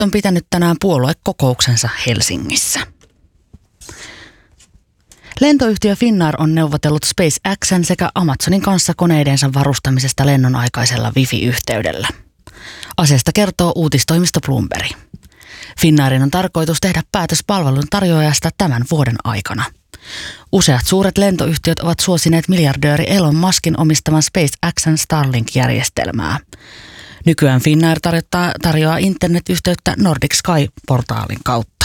on pitänyt tänään puoluekokouksensa Helsingissä. Lentoyhtiö Finnair on neuvotellut SpaceXn sekä Amazonin kanssa koneidensa varustamisesta lennon aikaisella wifi-yhteydellä. Asiasta kertoo uutistoimisto Bloomberg. Finnairin on tarkoitus tehdä päätös palvelun tarjoajasta tämän vuoden aikana. Useat suuret lentoyhtiöt ovat suosineet miljardööri Elon Muskin omistaman SpaceXn Starlink-järjestelmää. Nykyään Finnair tarjoaa internetyhteyttä Nordic Sky-portaalin kautta.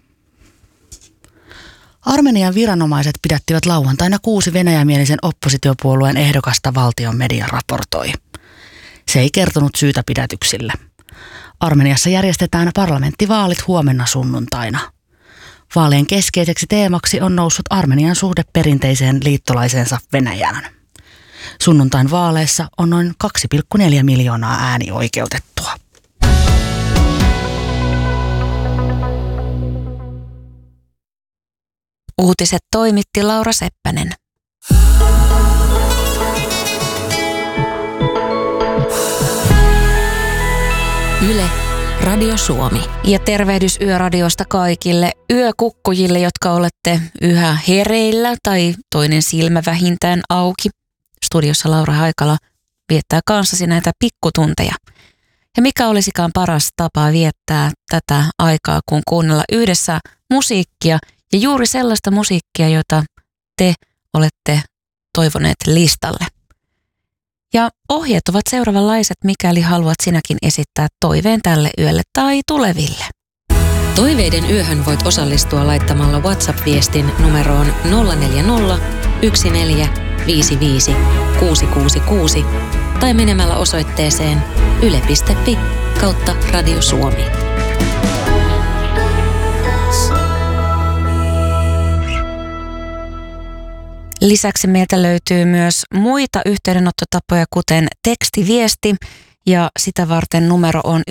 Armenian viranomaiset pidättivät lauantaina 6 venäjämielisen oppositiopuolueen ehdokasta, valtion media raportoi. Se ei kertonut syytä pidätyksille. Armeniassa järjestetään parlamenttivaalit huomenna sunnuntaina. Vaalien keskeiseksi teemaksi on noussut Armenian suhde perinteiseen liittolaiseensa Venäjään. Sunnuntain vaaleissa on noin 2,4 miljoonaa äänioikeutettua. Uutiset toimitti Laura Seppänen. Yle, Radio Suomi. Ja tervehdys Yöradiosta kaikille yökukkujille, jotka olette yhä hereillä tai toinen silmä vähintään auki. Studiossa Laura Haikala viettää kanssasi näitä pikkutunteja. Ja mikä olisikaan paras tapa viettää tätä aikaa, kun kuunnella yhdessä musiikkia ja juuri sellaista musiikkia, jota te olette toivoneet listalle. Ja ohjeet ovat seuraavanlaiset, mikäli haluat sinäkin esittää toiveen tälle yölle tai tuleville. Toiveiden yöhön voit osallistua laittamalla WhatsApp-viestin numeroon 040 1455 666 tai menemällä osoitteeseen yle.fi/Radio Suomi. Lisäksi meiltä löytyy myös muita yhteydenottotapoja, kuten tekstiviesti, ja sitä varten numero on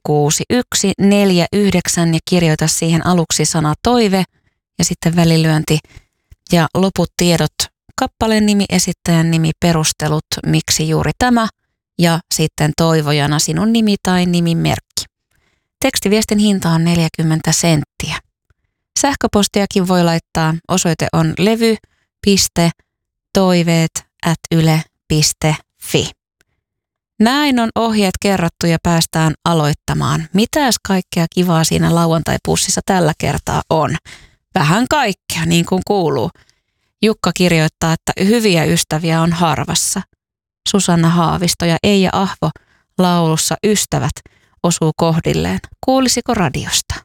16149 ja kirjoita siihen aluksi sana toive ja sitten välilyönti ja loput tiedot, kappaleen nimi, esittäjän nimi, perustelut, miksi juuri tämä ja sitten toivojana sinun nimi tai nimimerkki. Tekstiviestin hinta on 40 senttiä. Sähköpostiakin voi laittaa, osoite on levy.toiveet@yle.fi. Näin on ohjeet kerrottu ja päästään aloittamaan. Mitäs kaikkea kivaa siinä lauantai-pussissa tällä kertaa on? Vähän kaikkea, niin kuin kuuluu. Jukka kirjoittaa, että hyviä ystäviä on harvassa. Susanna Haavisto ja Eija Ahvo laulussa Ystävät osuu kohdilleen. Kuulisiko radiosta?